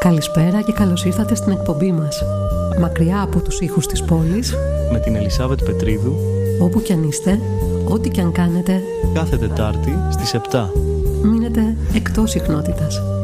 Καλησπέρα και καλώς ήρθατε στην εκπομπή μας. Μακριά από τους ήχους της πόλης, με την Ελισάβετ Πετρίδου, όπου κι αν είστε, ό,τι κι αν κάνετε, κάθε Τετάρτη στις 7. μείνετε εκτός συχνότητας.